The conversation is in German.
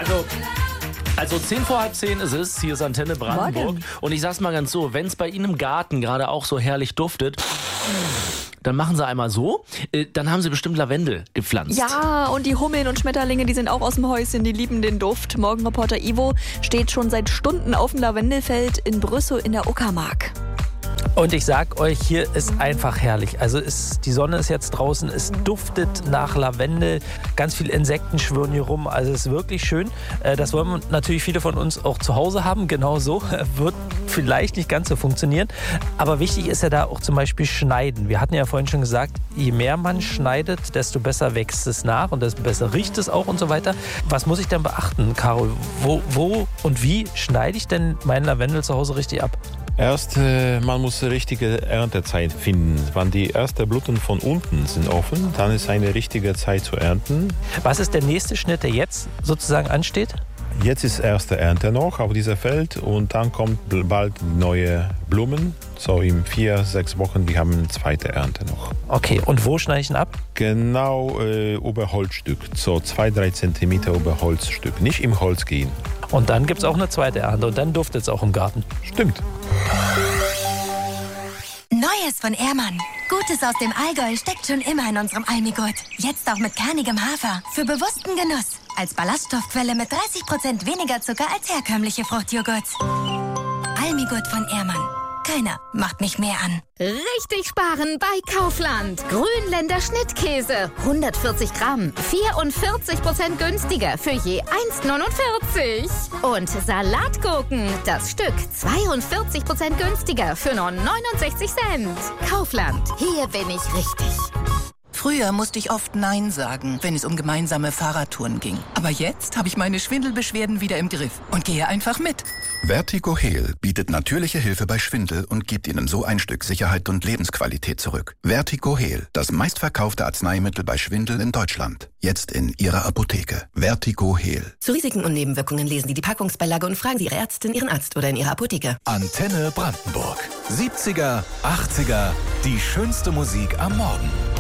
Also 10 vor halb 10 ist es, hier ist Antenne Brandenburg. Morgen. Und ich sag's mal ganz so, wenn es bei Ihnen im Garten gerade auch so herrlich duftet, dann machen Sie einmal so, dann haben Sie bestimmt Lavendel gepflanzt. Ja, und die Hummeln und Schmetterlinge, die sind auch aus dem Häuschen, die lieben den Duft. Morgenreporter Ivo steht schon seit Stunden auf dem Lavendelfeld in Brüssow in der Uckermark. Und ich sag euch, hier ist einfach herrlich. Also die Sonne ist jetzt draußen, es duftet nach Lavendel, ganz viele Insekten schwirren hier rum, also es ist wirklich schön. Das wollen natürlich viele von uns auch zu Hause haben, genau so. Wird vielleicht nicht ganz so funktionieren, aber wichtig ist ja da auch zum Beispiel Schneiden. Wir hatten ja vorhin schon gesagt, je mehr man schneidet, desto besser wächst es nach und desto besser riecht es auch und so weiter. Was muss ich denn beachten, Caro? Wo und wie schneide ich denn meinen Lavendel zu Hause richtig ab? Erst, man muss die richtige Erntezeit finden. Wenn die ersten Blüten von unten sind offen, dann ist eine richtige Zeit zu ernten. Was ist der nächste Schnitt, der jetzt sozusagen ansteht? Jetzt ist erste Ernte noch auf diesem Feld und dann kommt bald neue Blumen. So in 4-6 Wochen, wir haben eine zweite Ernte noch. Okay, und wo schneide ich ihn ab? Genau über Holzstück, so 2-3 Zentimeter über Holzstück, nicht im Holz gehen. Und dann gibt es auch eine zweite Ernte und dann duftet es auch im Garten. Stimmt. Neues von Ehrmann. Gutes aus dem Allgäu steckt schon immer in unserem Almigurt. Jetzt auch mit kernigem Hafer. Für bewussten Genuss. Als Ballaststoffquelle mit 30% weniger Zucker als herkömmliche Fruchtjoghurts. Almigurt von Ehrmann. Keiner macht mich mehr an. Richtig sparen bei Kaufland. Grünländer Schnittkäse. 140 Gramm. 44% günstiger für je 1,49. Und Salatgurken. Das Stück 42% günstiger für nur 69 Cent. Kaufland. Hier bin ich richtig. Früher musste ich oft Nein sagen, wenn es um gemeinsame Fahrradtouren ging. Aber jetzt habe ich meine Schwindelbeschwerden wieder im Griff und gehe einfach mit. Vertigo Heal bietet natürliche Hilfe bei Schwindel und gibt Ihnen so ein Stück Sicherheit und Lebensqualität zurück. Vertigo Heal, das meistverkaufte Arzneimittel bei Schwindel in Deutschland. Jetzt in Ihrer Apotheke. Vertigo Heal. Zu Risiken und Nebenwirkungen lesen Sie die Packungsbeilage und fragen Sie Ihre Ärztin, Ihren Arzt oder in Ihrer Apotheke. Antenne Brandenburg. 70er, 80er, die schönste Musik am Morgen.